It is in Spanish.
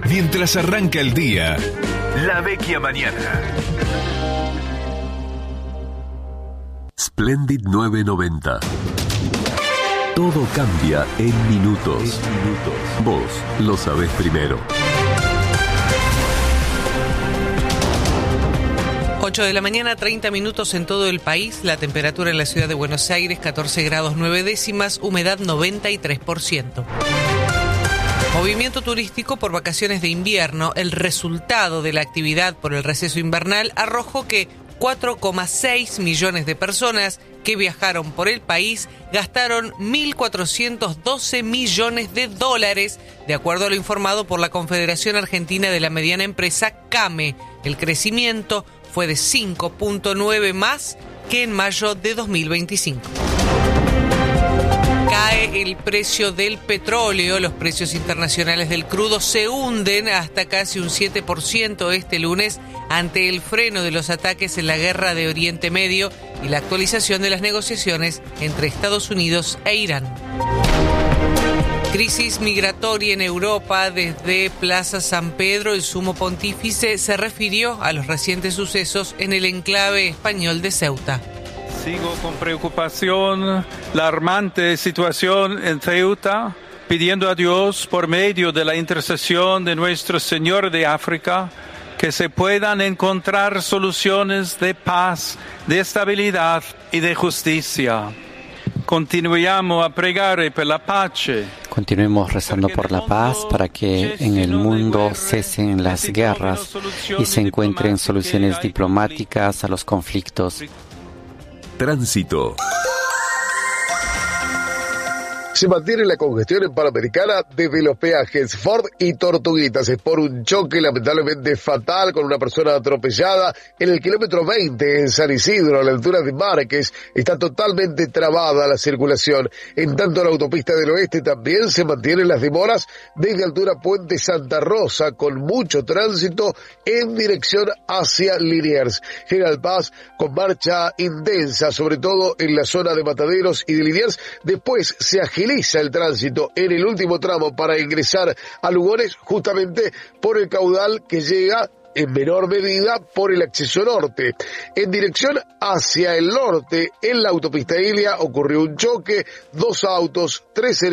Mientras arranca el día, La Vecchia Mañana. Splendid 990. Todo cambia en minutos. Vos lo sabés primero. 8 de la mañana, 30 minutos en todo el país. La temperatura en la ciudad de Buenos Aires, 14 grados 9 décimas, humedad 93%. Movimiento turístico por vacaciones de invierno. El resultado de la actividad por el receso invernal arrojó que 4,6 millones de personas que viajaron por el país gastaron 1.412 millones de dólares, de acuerdo a lo informado por la Confederación Argentina de la Mediana Empresa, CAME. El crecimiento fue de 5,9 más que en mayo de 2025. Cae el precio del petróleo. Los precios internacionales del crudo se hunden hasta casi un 7% este lunes ante el freno de los ataques en la guerra de Oriente Medio y la actualización de las negociaciones entre Estados Unidos e Irán. Crisis migratoria en Europa. Desde Plaza San Pedro, el sumo pontífice se refirió a los recientes sucesos en el enclave español de Ceuta. Sigo con preocupación la alarmante situación en Ceuta, pidiendo a Dios, por medio de la intercesión de Nuestro Señor de África, que se puedan encontrar soluciones de paz, de estabilidad y de justicia. Continuiamo a pregare per la pace. Continuemos rezando por la paz para que en el mundo cesen las guerras y se encuentren soluciones diplomáticas a los conflictos. Tránsito. Se mantiene la congestión en Panamericana desde los peajes Ford y Tortuguitas. Es por un choque lamentablemente fatal con una persona atropellada en el kilómetro 20 en San Isidro, a la altura de Márquez. Está totalmente trabada la circulación. En tanto, en la autopista del oeste también se mantienen las demoras desde altura Puente Santa Rosa, con mucho tránsito en dirección hacia Liniers. General Paz con marcha intensa, sobre todo en la zona de Mataderos y de Liniers. Después se agiliza el tránsito en el último tramo para ingresar a Lugones, justamente por el caudal que llega en menor medida por el acceso norte. En dirección hacia el norte, en la autopista Ilia, ocurrió un choque, 2 autos, 3 heridos.